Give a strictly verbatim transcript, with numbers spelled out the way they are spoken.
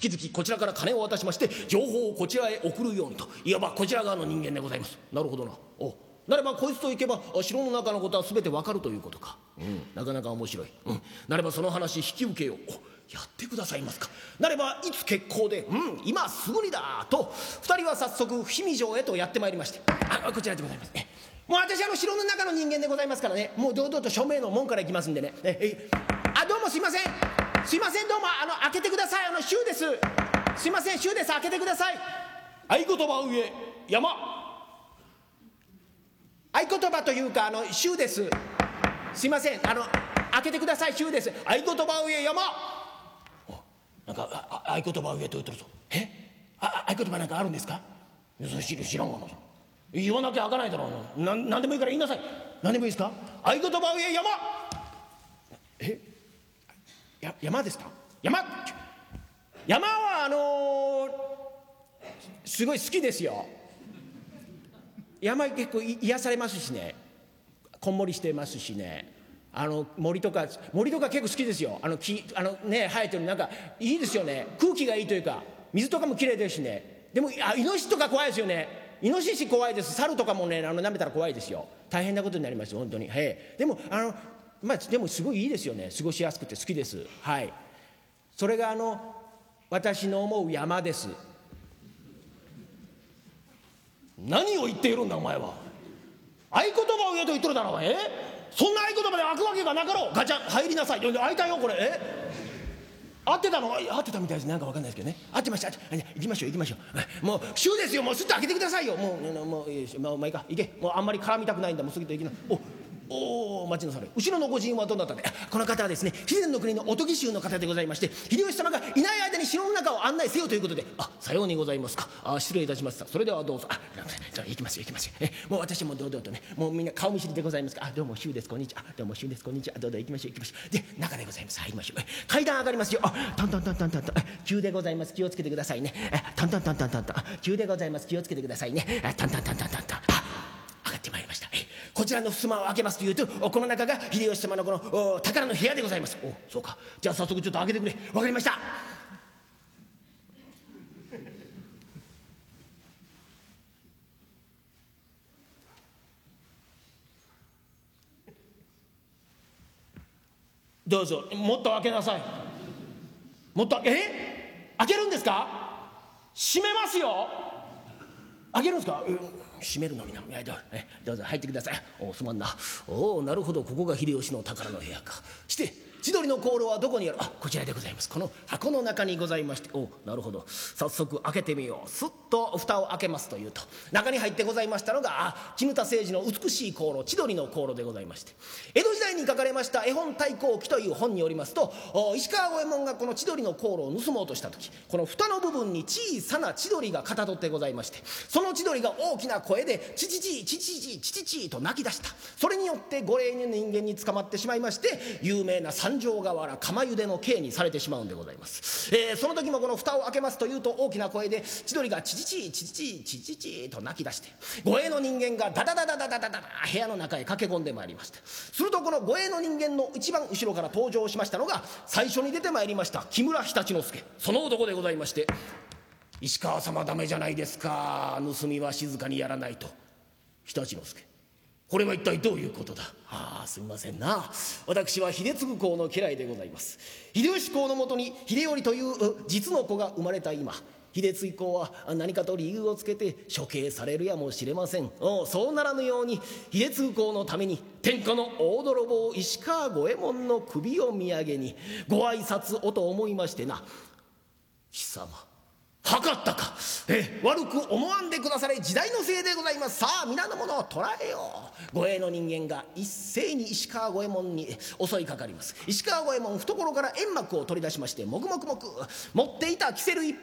月々こちらから金を渡しまして情報をこちらへ送るようにと、いわばこちら側の人間でございます。なるほどな。おなればこいつと行けば城の中のことは全てわかるということか。うんなかなか面白い。うんなればその話引き受けよう。おやってくださいますか。なればいつ決行で、うん今すぐにだと二人は早速伏見城へとやってまいりまして、あこちらでございます。えもう私あの城の中の人間でございますからね、もう堂々と正面の門から行きますんでね。ええあどうもすいませんすいませんどうもあの開けてください、あの衆です、すいません衆です、開けてください。合言葉上山、合言葉というかあの衆です、すいませんあの開けてください衆です、合言葉上山。なんかあ合言葉上と言ってるぞ。えあ合言葉なんかあるんですか。それ知らんがな、言わなきゃ開かないだろうな。何でもいいから言いなさい。何でもいいですか。合言葉上山。えや山ですか。山山はあのー、すごい好きですよ。山結構癒されますしね、こんもりしてますしね、あの森とか森とか結構好きですよ。あの木あのね生えてるなんかいいですよね。空気がいいというか水とかもきれいですしね。でもあイノシシとか怖いですよね。イノシシ怖いです。猿とかもねあの舐めたら怖いですよ。大変なことになります本当に。はい。でもあのまあでもすごいいいですよね。過ごしやすくて好きです。はい。それがあの私の思う山です。何を言っているんだお前は。合言葉を言えと言っとるだろお前。えそんな合言葉で開くわけがなかろう。ガチャン入りなさい。開いたよこれ。え合ってたの。合ってたみたいです。なんかわかんないですけどね。合ってました。行きましょう行きましょう。もう週ですよ。もうすっと開けてくださいよ。もうもういいです。まあ、まあいいか行け。もうあんまり絡みたくないんだ。もうすぐと行きな。おおお待ちなされ。後ろのご人はどなたで。この方はですね肥前の国のおとぎ衆の方でございまして、秀吉様がいない間に城の中を案内せよということで。あさようにございますか。あ失礼いたしました。それではどうぞ。あじゃあ行きますよ行きますよ。えもう私も堂々とねもうみんな顔見知りでございますか。あどうも衆ですこんにちは。どうも衆ですこんにちは。どうぞ行きましょう行きましょう。で中でございます。入りましょう。階段上がりますよ。あトントントントントントン。急でございます気をつけてくださいね。トントントントントントン。急でございます気をつけてくださいね。トントントントントントン。あ上がってまいりました。こちらの襖を開けますというとこの中が秀吉様のこの宝の部屋でございます。おそうか。じゃあ早速ちょっと開けてくれ。わかりました。どうぞもっと開けなさい。もっとえ開けるんですか。閉めますよ。開けるんですか。うん閉めるのにな。どうぞ入ってください。おすまんな。おおなるほどここが秀吉の宝の部屋か。して千鳥の香炉はどこにある。あこちらでございます。この箱の中にございまして。おなるほど早速開けてみよう。すっと蓋を開けますというと中に入ってございましたのがあ絹田誠治の美しい香炉千鳥の香炉でございまして、江戸時代に書かれました絵本太閤記という本によりますと石川五右衛門がこの千鳥の香炉を盗もうとした時この蓋の部分に小さな千鳥がかたどってございまして、その千鳥が大きな声でチチチチチチチチチと泣き出した。それによってご霊の人間に捕まってしまいまして有名な三条河原釜茹での刑にされてしまうんでございます。えー、その時もこの蓋を開けますというと大きな声で千鳥がチチチチチチチチチと泣き出して護衛の人間がダダダダダダダダ部屋の中へ駆け込んでまいりました。するとこの護衛の人間の一番後ろから登場しましたのが最初に出てまいりました木村常陸之助、その男でございまして、石川様ダメじゃないですか、盗みは静かにやらないと。常陸之助これは一体どういうことだ。ああすみませんな、私は秀次公の家来でございます。秀吉公のもとに秀頼という実の子が生まれた今、秀次公は何かと理由をつけて処刑されるやもしれません。おそうならぬように秀次公のために天下の大泥棒石川五右衛門の首を見上げにご挨拶をと思いましてな。貴様はかったか。え悪く思わんでくだされ、時代のせいでございます。さあ皆の者を捕らえよう。護衛の人間が一斉に石川五右衛門に襲いかかります。石川五右衛門懐から煙幕を取り出しましてもくもくもく持っていたキセル一